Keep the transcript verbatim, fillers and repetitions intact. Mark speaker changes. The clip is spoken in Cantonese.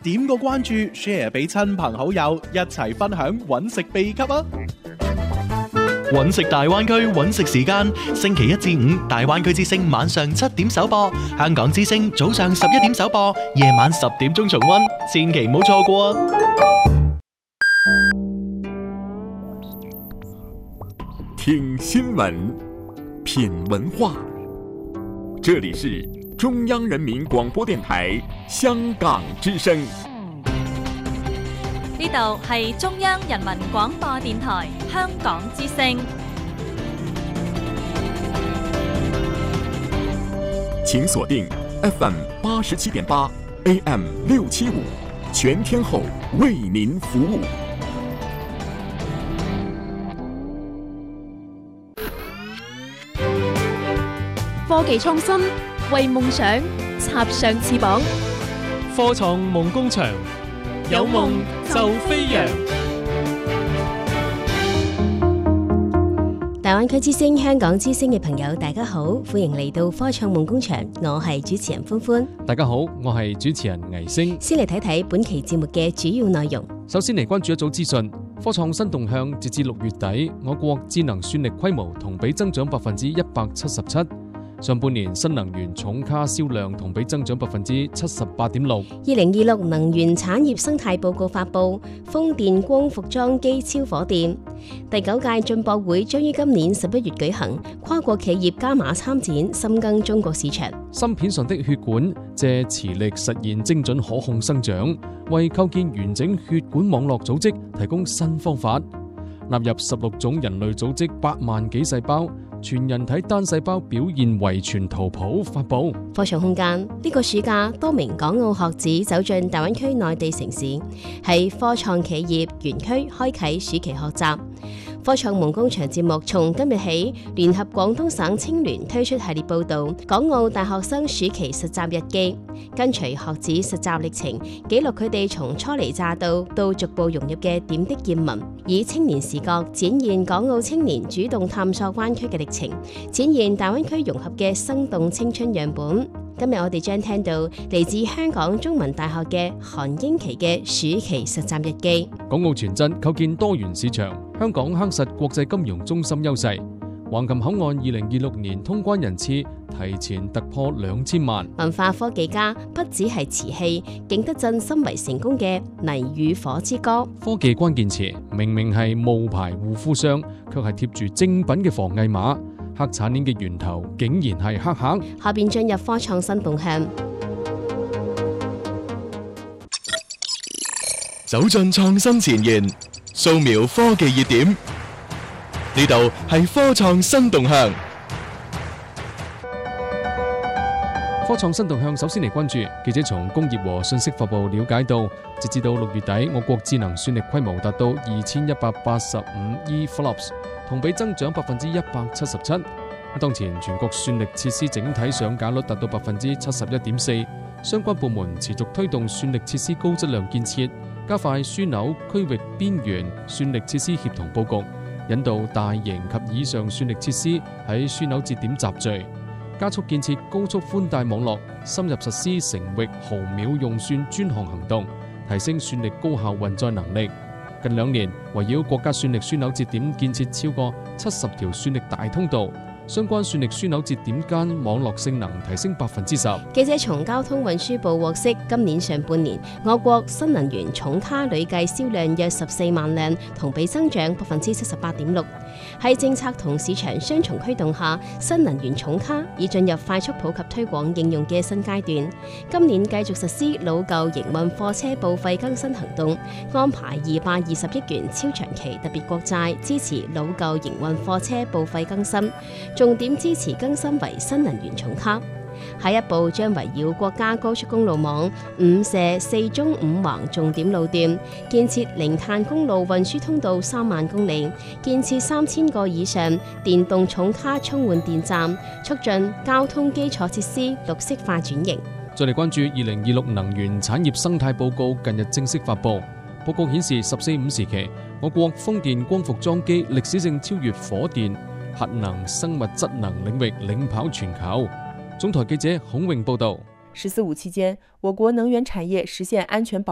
Speaker 1: 點個關注 share 俾親朋好友，一齊分享揾食秘笈啊！揾食大灣區揾食時間，星期一至五大灣區之聲晚上七點首播，香港之聲早上十一點首播，夜晚十點鐘重溫，千祈唔好錯過啊！
Speaker 2: 聽新聞，品文化，這裡是中央人民廣播電台香港之聲。
Speaker 3: 呢度係中央人民廣播電台香港之聲。
Speaker 2: 請鎖定 F M 八十七點八 A M 六七五，全天候為您服務。
Speaker 4: 科技創新，為夢想插上翅膀。
Speaker 5: 科創夢工場，有夢就飛揚。
Speaker 6: 大灣區之聲、香港之聲嘅朋友，大家好，歡迎嚟到科創夢工場，我係主持人歡歡。
Speaker 5: 大家好，我係主持人倪星。
Speaker 6: 先嚟睇睇本期節目嘅主要內容。
Speaker 5: 首先嚟關注一組資訊，科創新動向，截至六月底，我國智能算力規模同比增長百分之一百七十七。上半年新能源重卡銷量同比增長百分之七十八點六。
Speaker 6: 二零二六能源產業生態報告發布，風電、光伏裝機超火電。第九屆進博會將於今年十一月舉行，跨國企業加碼參展，深耕中國市場。
Speaker 5: 芯片上的血管借磁力實現精準可控生長，為構建完整血管網絡組織提供新方法。納入十六種人類組織八萬幾細胞，全人體單細胞表現遺傳圖譜發布。
Speaker 6: 科創空間，呢個暑假，多名港澳學子走進大灣區內地城市，喺科創企業園區開啟暑期學習。科創夢工場節目從今日起，聯合廣東省青聯推出系列報導《港澳大學生暑期實習日記》，跟隨學子實習歷程，記錄佢哋從初嚟乍到到逐步融入嘅點滴見聞，以青年視角展現港澳青年主動探索灣區嘅歷程，展現大灣區融合嘅生動青春樣本。今日我哋將聽到嚟自香港中文大學嘅韓英琪嘅暑期實習日記。
Speaker 5: 港澳全真構建多元市場，香港夯實國際金融中心優勢。橫琴口岸二零二六年通關人次提前突破兩千萬。
Speaker 6: 文化科技家不只係瓷器，景德鎮深為成功嘅泥與火之歌。
Speaker 5: 科技關鍵詞明明係冒牌護膚商，卻係貼住正品嘅防偽碼。黑產鏈嘅源頭竟然係黑客。
Speaker 6: 下邊進入科創新動向，
Speaker 1: 走進創新前沿，掃描科技熱點。呢度係科創新動向。
Speaker 5: 科創新動向，首先嚟關注記者從工業和信息發布了解到，截至到六月底，我國智能算力規模達到二千一百八十五億 flops， 同比增長百分之一百七十七。當前全國算力設施整體上架率達到百分之七十一點四，相關部門持續推動算力設施高質量建設，加快樞紐區域邊緣算力設施協同佈局，引導大型及以上算力設施喺樞紐節點集聚，加速建設高速寬帶網絡，深入實施城域毫秒用算專項行動，提升算力高效運載能力。近兩年，圍繞國家算力樞紐節點建設超過七十條算力大通道，相關算力樞紐節點間網絡性能提升百分之十。
Speaker 6: 記者從交通運輸部獲悉，今年上半年我國新能源重卡累計銷量約十四萬輛，同比增長百分之七十八點六。喺政策同市場雙重驅動下，新能源重卡已進入快速普及推廣應用嘅新階段。今年繼續實施老舊營運貨車報廢更新行動，安排二百二十億元超長期特別國債支持老舊營運貨車報廢更新，重點支持更新為新能源重卡。下一步將圍繞國家高速公路網五瀉四縱五橫重點路段，建設零碳公路運輸通道三萬公里，建設三千個以上電動重卡充換電站，促進交通基礎設施綠色化轉型。
Speaker 5: 再嚟關注二零二六能源產業生態報告近日正式發布，報告顯示十四五時期，我國風電光伏裝機歷史性超越火電、核能、生物質能領域，領跑全球。總台記者孔穎報道。
Speaker 7: 十四五期間，我國能源產業實現安全保